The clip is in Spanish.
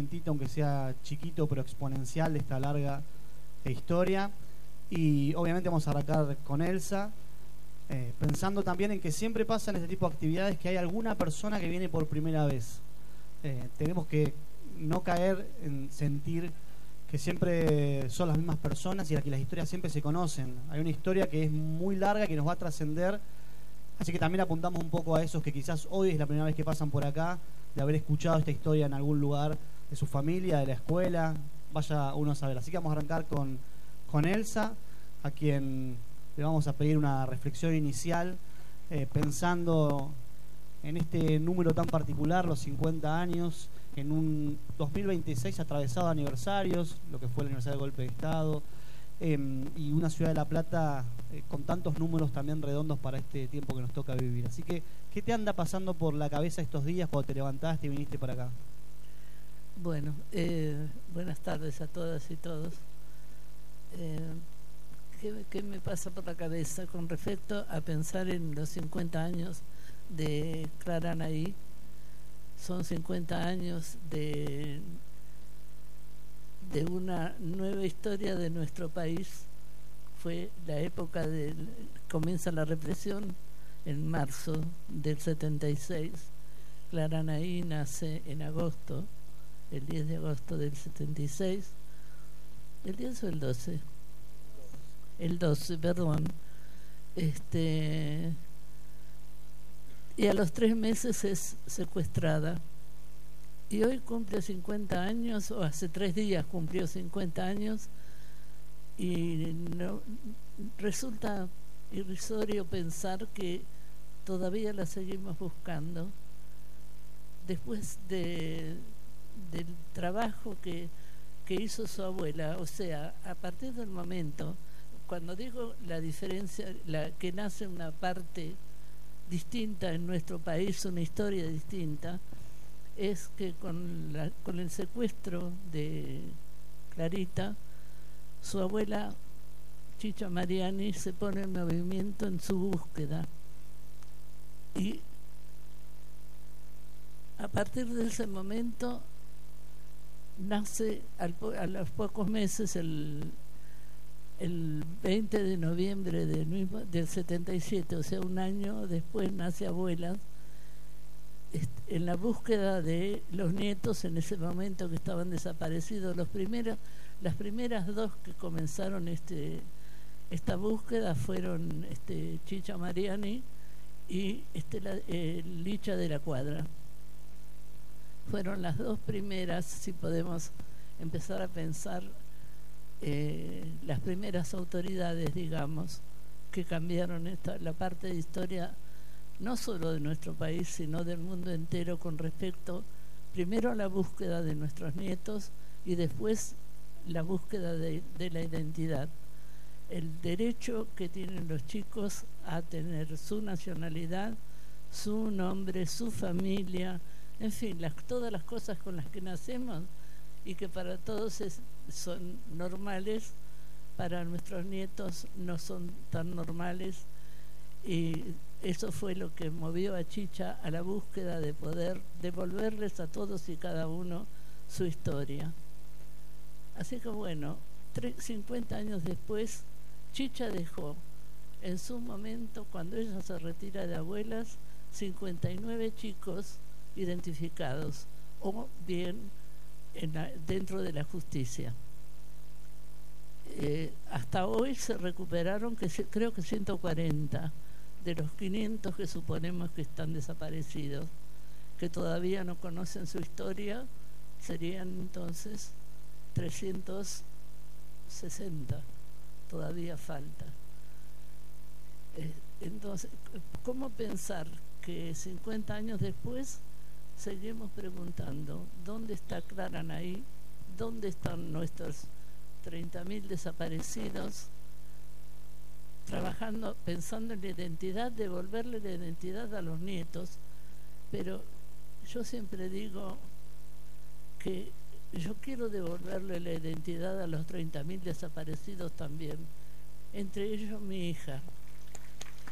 fragmentito, aunque sea chiquito pero exponencial, de esta larga historia. Y obviamente vamos a arrancar con Elsa, pensando también en que siempre pasa en este tipo de actividades que hay alguna persona que viene por primera vez. Tenemos que no caer en sentir que siempre son las mismas personas y que las historias siempre se conocen. Hay una historia que es muy larga, que nos va a trascender, así que también apuntamos un poco a esos que quizás hoy es la primera vez que pasan por acá, de haber escuchado esta historia en algún lugar de su familia, de la escuela, vaya uno a saber. Así que vamos a arrancar con Elsa, a quien le vamos a pedir una reflexión inicial, pensando en este número tan particular, los 50 años, en un 2026 atravesado de aniversarios, lo que fue el aniversario del golpe de Estado, y una ciudad de La Plata con tantos números también redondos para este tiempo que nos toca vivir. Así que, ¿qué te anda pasando por la cabeza estos días cuando te levantaste y viniste para acá? Bueno, buenas tardes a todas y todos. ¿Qué me pasa por la cabeza con respecto a pensar en los 50 años de Clara Anaí? Son 50 años de una nueva historia de nuestro país. Fue la época comienza la represión en marzo del 76. Clara Anaí nace en agosto, el 10 de agosto del 76. ¿El 10 o el 12? El 12, perdón. Y a los 3 meses es secuestrada. Y hoy cumple 50 años, o hace 3 días cumplió 50 años, y no, resulta irrisorio pensar que todavía la seguimos buscando después del trabajo que hizo su abuela. O sea, a partir del momento, cuando digo la diferencia, que nace una parte distinta en nuestro país, una historia distinta, es que con el secuestro de Clarita, su abuela Chicha Mariani se pone en movimiento en su búsqueda, y a partir de ese momento nace a los pocos meses, el 20 de noviembre del 77, o sea, un año después, nace Abuelas, en la búsqueda de los nietos en ese momento que estaban desaparecidos. Las primeras dos que comenzaron esta búsqueda fueron Chicha Mariani y Licha de la Cuadra. Fueron las dos primeras, si podemos empezar a pensar, las primeras autoridades, digamos, que cambiaron la parte de historia, no solo de nuestro país, sino del mundo entero, con respecto primero a la búsqueda de nuestros nietos y después la búsqueda de la identidad. El derecho que tienen los chicos a tener su nacionalidad, su nombre, su familia, en fin, todas las cosas con las que nacemos y que para todos son normales, para nuestros nietos no son tan normales. Y eso fue lo que movió a Chicha a la búsqueda de poder devolverles a todos y cada uno su historia. Así que bueno, 50 años después, Chicha dejó en su momento, cuando ella se retira de Abuelas, 59 chicos identificados, o bien dentro de la justicia. Hasta hoy se recuperaron creo que 140 de los 500 que suponemos que están desaparecidos, que todavía no conocen su historia. Serían entonces 360, todavía falta. Entonces, ¿cómo pensar que 50 años después seguimos preguntando dónde está Clara Anaí, dónde están nuestros 30.000 desaparecidos, trabajando, pensando en la identidad, devolverle la identidad a los nietos? Pero yo siempre digo que yo quiero devolverle la identidad a los 30.000 desaparecidos también, entre ellos mi hija,